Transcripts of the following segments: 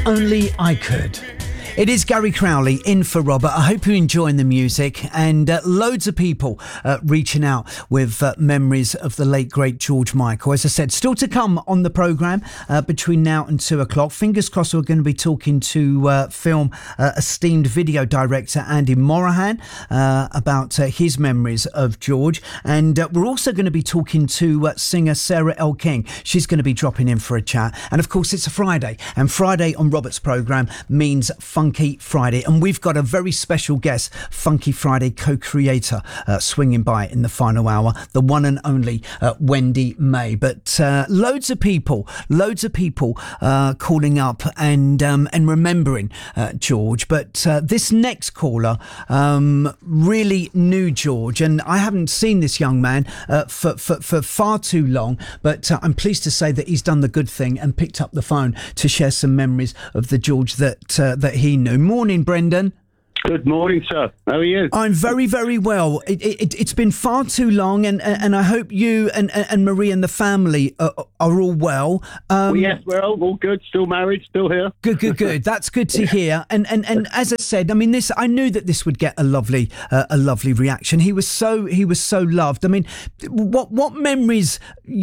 Only I Could. It is Gary Crowley in for Robert. I hope you're enjoying the music, and loads of people reaching out with memories of the late, great George Michael. As I said, still to come on the programme between now and 2 o'clock. Fingers crossed we're going to be talking to film esteemed video director Andy Morahan about his memories of George. And we're also going to be talking to singer Sarah L. King. She's going to be dropping in for a chat. And of course, it's a Friday. And Friday on Robert's programme means Funky Friday, and we've got a very special guest, Funky Friday co-creator, swinging by in the final hour, the one and only Wendy May. But loads of people calling up and remembering George. But this next caller really knew George, and I haven't seen this young man for far too long. But I'm pleased to say that he's done the good thing and picked up the phone to share some memories of the George that he knew. Morning, Brendan. Good morning, sir. How are you? I'm very, very well. It's been far too long, and I hope you and Marie and the family are all well. Well, yes, we're all good. Still married, still here. Good. That's good to hear. And as I said, I mean, I knew that this would get a lovely reaction. He was so loved. I mean, what memories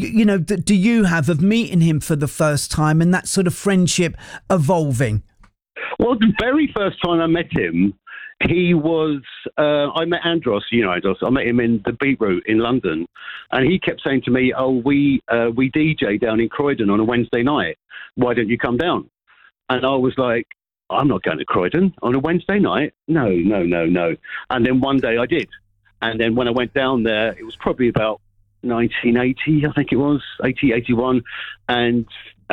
do you have of meeting him for the first time and that sort of friendship evolving? Well, the very first time I met him, he was, I met Andros, Andros. I met him in the Beat Route in London, and he kept saying to me, we DJ down in Croydon on a Wednesday night. Why don't you come down? And I was like, I'm not going to Croydon on a Wednesday night. No. And then one day I did. And then when I went down there, it was probably about 1980, I think it was, 80, 81. And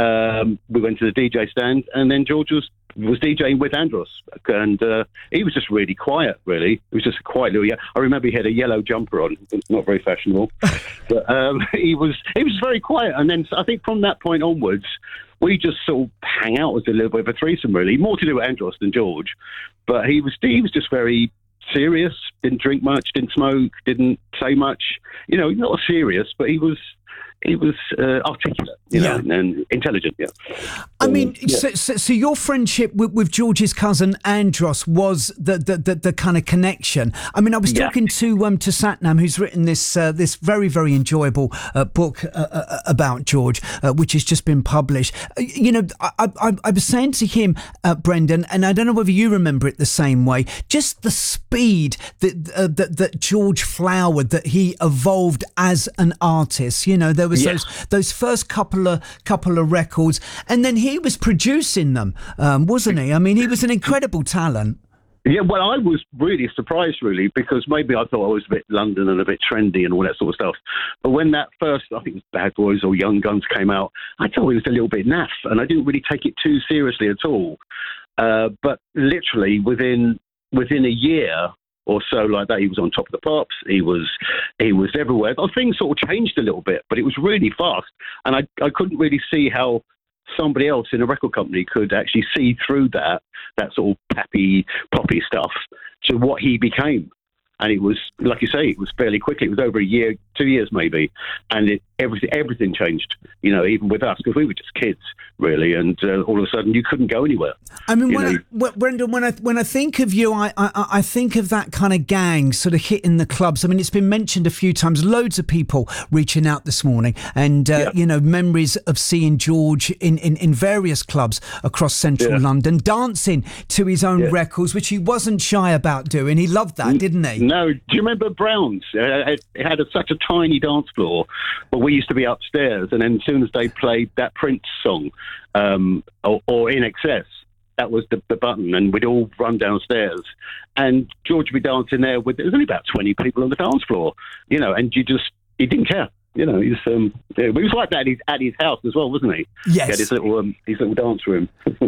we went to the DJ stand, and then George was DJing with Andros, and he was just really quiet, really. It was just a quiet little, I remember he had a yellow jumper on, not very fashionable, but he was very quiet. And then I think from that point onwards, we just sort of hang out as a little bit of a threesome, really. More to do with Andros than George, but he was just very serious, didn't drink much, didn't smoke, didn't say much, not serious, but he was articulate, and intelligent. Yeah. I mean, so your friendship with George's cousin Andros was the kind of connection. I mean, I was talking to Satnam, who's written this very, very enjoyable book about George, which has just been published. I was saying to him, Brendan, and I don't know whether you remember it the same way, just the speed that George flowered, that he evolved as an artist. There was those first couple of records, and then he was producing them, wasn't he? I mean, he was an incredible talent. Yeah, well, I was really surprised, really, because maybe I thought I was a bit London and a bit trendy and all that sort of stuff. But when that first, I think it was Bad Boys or Young Guns came out, I thought it was a little bit naff, and I didn't really take it too seriously at all. But literally within a year or so like that, he was on Top of the Pops. He was everywhere. Things sort of changed a little bit, but it was really fast, and I couldn't really see how somebody else in a record company could actually see through that sort of poppy stuff to what he became. And it was, like you say, it was fairly quickly. It was over a year, 2 years maybe, and everything changed. Even with us, because we were just kids, really, and all of a sudden you couldn't go anywhere. I mean, Brendan, when I think of you, I think of that kind of gang sort of hitting the clubs. I mean, it's been mentioned a few times. Loads of people reaching out this morning, and memories of seeing George in various clubs across central London, dancing to his own records, which he wasn't shy about doing. He loved that, didn't he? No, do you remember Browns? It had such a tiny dance floor, but we used to be upstairs, and then as soon as they played that Prince song, or In Excess, that was the button, and we'd all run downstairs, and George would be dancing there with, there was only about 20 people on the dance floor, and he didn't care. He was like that at his house as well, wasn't he? Yes. He had his little dance room.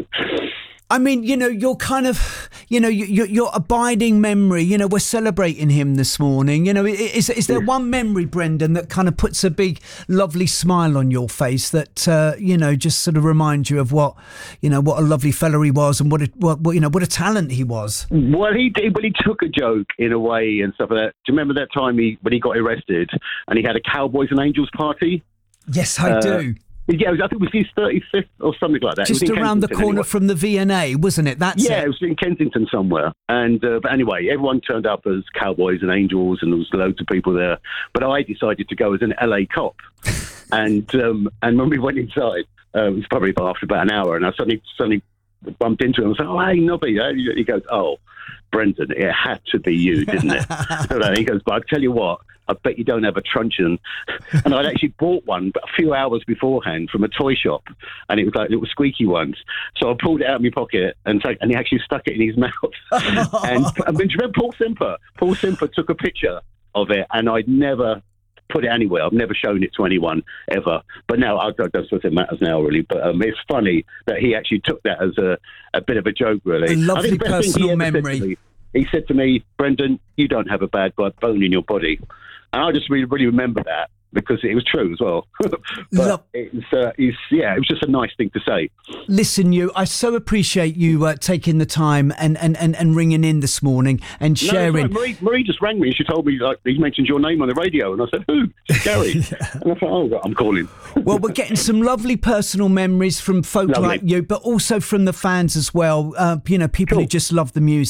I mean, you're kind of, your abiding memory, we're celebrating him this morning. Is there one memory, Brendan, that kind of puts a big, lovely smile on your face that, just sort of reminds you of what a lovely fella he was and what a talent he was? Well, he took a joke in a way and stuff like that. Do you remember that time when he got arrested and he had a Cowboys and Angels party? Yes, I do. Yeah, I think it was his 35th or something like that. Just It was in around the Kensington corner anyway. from the V&A, wasn't it? That's Yeah, it. it was in Kensington somewhere. And but anyway, everyone turned up as cowboys and angels, and there was loads of people there. But I decided to go as an LA cop. And when we went inside, it was probably after about an hour, and I suddenly bumped into him and said, "Oh, hey, Nobby." He goes, "Oh, Brendan, it had to be you, didn't it?" And he goes, "But I tell you what, I bet you don't have a truncheon." And I'd actually bought one a few hours beforehand from a toy shop, and it was like little squeaky ones. So I pulled it out of my pocket and he actually stuck it in his mouth. And I mean, do you remember Paul Simper? Paul Simper took a picture of it, and I'd never put it anywhere. I've never shown it to anyone ever. But now, I don't suppose it matters now, really. But it's funny that he actually took that as a bit of a joke, really. A lovely I think the best thing he personal ever said to memory. me, he said to me, "Brendan, you don't have a bad bone in your body." And I just really remember that because it was true as well. But it was just a nice thing to say. Listen, I so appreciate you taking the time and ringing in this morning and sharing. No, Marie just rang me and she told me, like, he mentioned your name on the radio, and I said, "Who?" "Gary." And I thought, "Oh, I'm calling." Well, we're getting some lovely personal memories from folk Lovely. like you, but also from the fans as well. People who just love the music.